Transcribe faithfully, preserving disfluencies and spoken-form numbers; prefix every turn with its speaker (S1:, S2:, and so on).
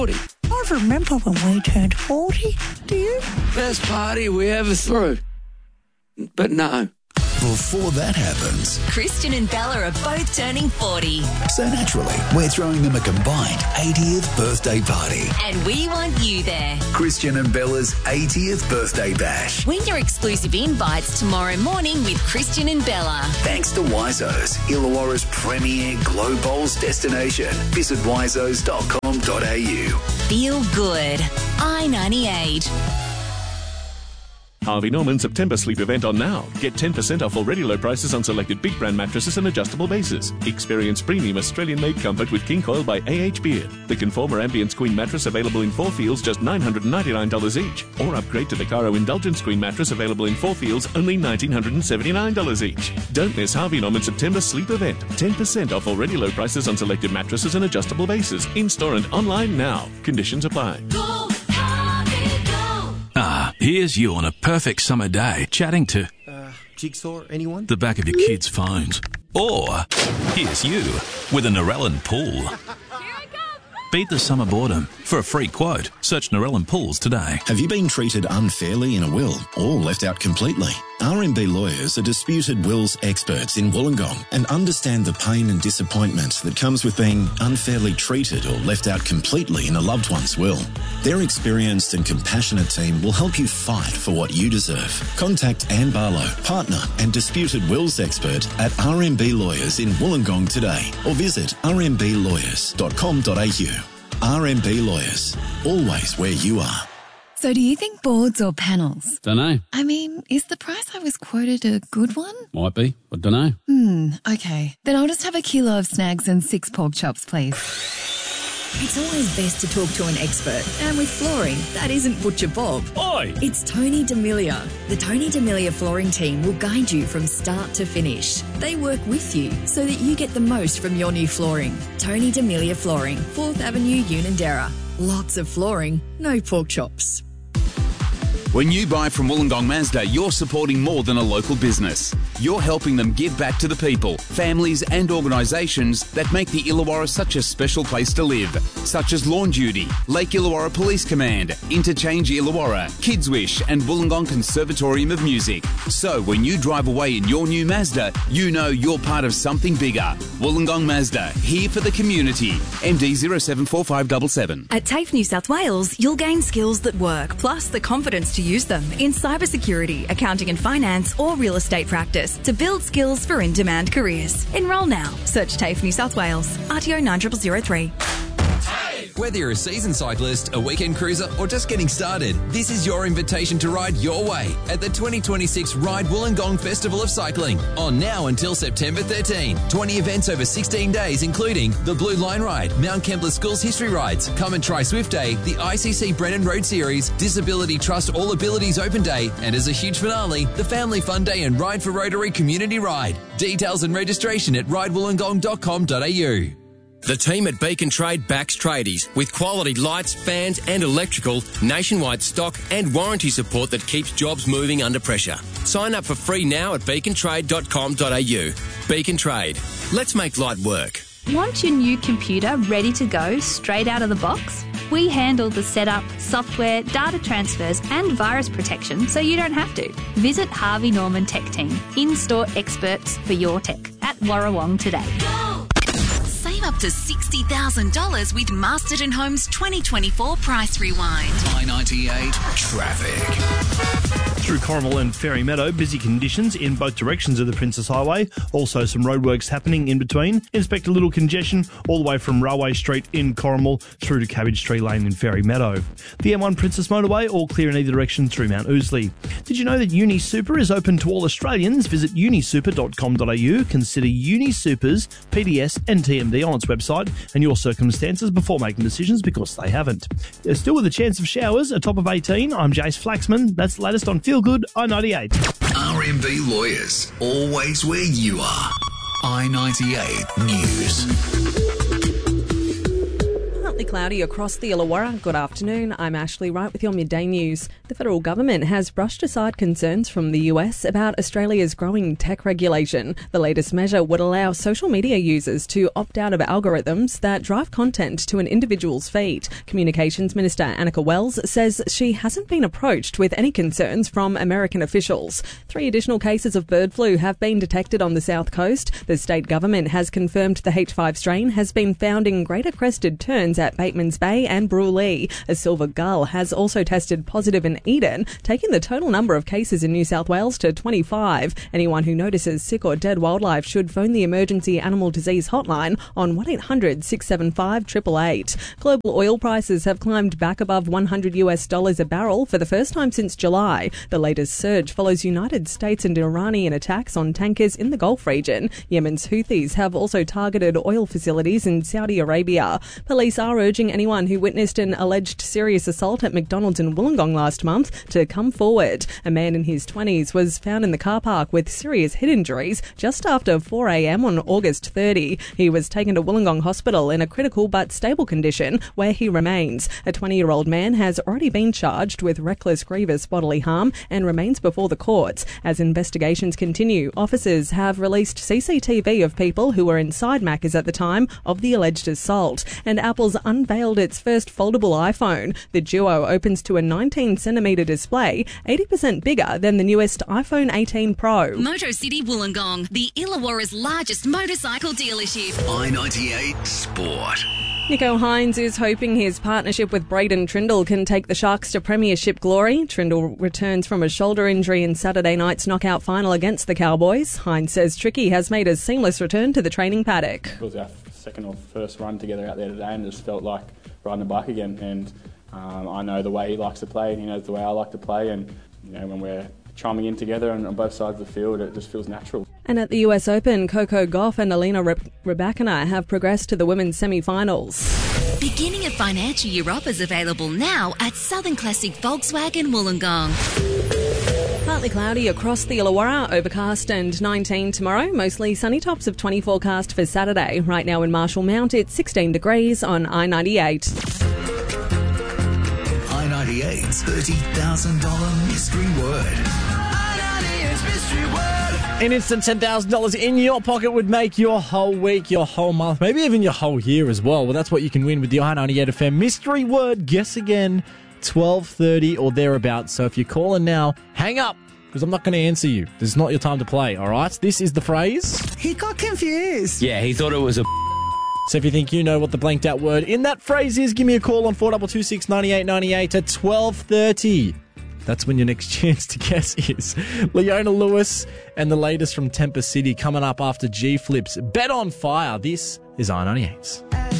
S1: I remember when we turned forty. Do you?
S2: Best party we ever threw. But no.
S3: Before that happens,
S4: Christian and Bella are both turning forty.
S3: so naturally, we're throwing them a combined eightieth birthday party.
S4: And we want you there.
S3: Christian and Bella's eightieth birthday bash.
S4: Win your exclusive invites tomorrow morning with Christian and Bella.
S3: Thanks to Wizo's, Illawarra's premier Glow Bowls destination. Visit wizos dot com dot a u.
S4: Feel good. I ninety-eight.
S5: Harvey Norman September sleep event on now. Get ten percent off already low prices on selected big brand mattresses and adjustable bases. Experience premium Australian-made comfort with King Coil by A H Beard. The Conformer Ambience Queen mattress available in four feels, just nine hundred ninety-nine dollars each. Or upgrade to the Caro Indulgence Queen mattress available in four feels, only one thousand nine hundred seventy-nine dollars each. Don't miss Harvey Norman September sleep event. ten percent off already low prices on selected mattresses and adjustable bases. In-store and online now. Conditions apply.
S6: Ah, here's you on a perfect summer day, chatting to
S7: Uh, Jigsaw, anyone?
S6: the back of your kids' phones. Or here's you with a Narellan pool. Beat the summer boredom. For a free quote, search Narellan Pools today.
S8: Have you been treated unfairly in a will or left out completely? R M B Lawyers are disputed wills experts in Wollongong and understand the pain and disappointment that comes with being unfairly treated or left out completely in a loved one's will. Their experienced and compassionate team will help you fight for what you deserve. Contact Anne Barlow, partner and disputed wills expert at R M B Lawyers in Wollongong today, or visit r m b lawyers dot com dot a u. R M B Lawyers, always where you are.
S9: So do you think boards or panels?
S10: Dunno.
S9: I mean, is the price I was quoted a good one?
S10: Might be. I dunno.
S9: Hmm, okay. Then I'll just have a kilo of snags and six pork chops, please.
S11: It's always best to talk to an expert. And with flooring, that isn't Butcher Bob.
S10: Oi!
S11: It's Tony D'Amelia. The Tony D'Amelia flooring team will guide you from start to finish. They work with you so that you get the most from your new flooring. Tony D'Amelia Flooring, fourth Avenue, Unanderra. Lots of flooring, no pork chops.
S12: When you buy from Wollongong Mazda, you're supporting more than a local business. You're helping them give back to the people, families and organisations that make the Illawarra such a special place to live, such as Lawn Duty, Lake Illawarra Police Command, Interchange Illawarra, Kids Wish and Wollongong Conservatorium of Music. So when you drive away in your new Mazda, you know you're part of something bigger. Wollongong Mazda, here for the community. M D zero seven four five seven seven.
S13: At TAFE New South Wales, you'll gain skills that work, plus the confidence to use them in cybersecurity, accounting and finance, or real estate practice to build skills for in-demand careers. Enrol now. Search TAFE New South Wales. R T O nine zero zero zero three.
S14: Whether you're a seasoned cyclist, a weekend cruiser, or just getting started, this is your invitation to ride your way at the twenty twenty-six Ride Wollongong Festival of Cycling. On now until September thirteenth. twenty events over sixteen days, including the Blue Line Ride, Mount Kembla Schools History Rides, Come and Try Swift Day, the I C C Brennan Road Series, Disability Trust All Abilities Open Day, and as a huge finale, the Family Fun Day and Ride for Rotary Community Ride. Details and registration at ride wollongong dot com dot a u.
S15: The team at Beacon Trade backs tradies with quality lights, fans and electrical, nationwide stock and warranty support that keeps jobs moving under pressure. Sign up for free now at beacon trade dot com dot a u. Beacon Trade. Let's make light work.
S16: Want your new computer ready to go straight out of the box? We handle the setup, software, data transfers and virus protection so you don't have to. Visit Harvey Norman Tech Team, in-store experts for your tech at Warrawong today.
S4: Save up to sixty thousand dollars with Masterton Homes twenty twenty-four Price Rewind.
S3: I ninety-eight traffic.
S17: Through Corrimal and Fairy Meadow, busy conditions in both directions of the Princess Highway. Also some roadworks happening in between. Inspect a little congestion all the way from Railway Street in Corrimal through to Cabbage Tree Lane in Fairy Meadow. The M one Princess Motorway, all clear in either direction through Mount Ousley. Did you know that UniSuper is open to all Australians? Visit uni super dot com dot a u. Consider UniSuper's P D S and T M D on its website and your circumstances before making decisions, because they haven't. They're still with a chance of showers, a top of eighteen. I'm Jace Flaxman. That's the latest on Feel Good I ninety-eight.
S3: R M B Lawyers, always where you are. I ninety-eight News.
S18: Partly
S10: cloudy across the Illawarra. Good afternoon. I'm Ashley Wright with your midday news. The federal government has brushed aside concerns from the U S about Australia's growing tech regulation. The latest measure would allow social media users to opt out of algorithms that drive content to an individual's feed. Communications Minister Annika Wells says she hasn't been approached with any concerns from American officials. Three additional cases of bird flu have been detected on the south coast. The state government has confirmed the H five strain has been found in greater crested terns at Bateman's Bay and Bruley. A silver gull has also tested positive in Eden, taking the total number of cases in New South Wales to twenty-five. Anyone who notices sick or dead wildlife should phone the Emergency Animal Disease Hotline on one eight hundred six seven five eight eight eight. Global oil prices have climbed back above one hundred US dollars a barrel for the first time since July. The latest surge follows United States and Iranian attacks on tankers in the Gulf region. Yemen's Houthis have also targeted oil facilities in Saudi Arabia. Police are urging anyone who witnessed an alleged serious assault at McDonald's in Wollongong last month to come forward. A man in his twenties was found in the car park with serious head injuries just after four a.m. on August thirtieth. He was taken to Wollongong Hospital in a critical but stable condition where he remains. A twenty-year-old man has already been charged with reckless grievous bodily harm and remains before the courts. As investigations continue, officers have released C C T V of people who were inside Macca's at the time of the alleged assault. And Apple's unveiled its first foldable iPhone. The Duo opens to a nineteen centimetre display, eighty percent bigger than the newest iPhone eighteen Pro.
S4: Motor City Wollongong, the Illawarra's largest motorcycle dealership.
S3: I ninety-eight Sport.
S10: Nico Hines is hoping his partnership with Braden Trindle can take the Sharks to premiership glory. Trindle returns from a shoulder injury in Saturday night's knockout final against the Cowboys. Hines says Tricky has made a seamless return to the training paddock.
S18: It was our second or first run together out there today and just felt like riding a bike again. And um, I know the way he likes to play and he knows the way I like to play. And you know, when we're chiming in together and on both sides of the field, it just feels natural.
S10: And at the U S Open, Coco Gauff and Alina Rybakina have progressed to the women's semi-finals.
S4: Beginning of financial year offers available now at Southern Classic Volkswagen Wollongong.
S10: Partly cloudy across the Illawarra, overcast and nineteen tomorrow. Mostly sunny, tops of twenty forecast for Saturday. Right now in Marshall Mount, it's sixteen degrees on I ninety-eight.
S3: I ninety-eight's thirty thousand dollars mystery word. I ninety-eight's mystery word.
S19: An instant ten thousand dollars in your pocket would make your whole week, your whole month, maybe even your whole year as well. Well, that's what you can win with the I ninety-eight F M mystery word. Guess again, twelve thirty or thereabouts. So if you're calling now, hang up, because I'm not going to answer you. This is not your time to play, all right? This is the phrase.
S1: He got confused.
S15: Yeah, he thought it was a...
S19: So if you think you know what the blanked out word in that phrase is, give me a call on four two two six, nine eight nine eight at twelve thirty. That's when your next chance to guess is. Leona Lewis and the latest from Tempest City coming up after G Flips. Bet on Fire. This is I ninety-eight.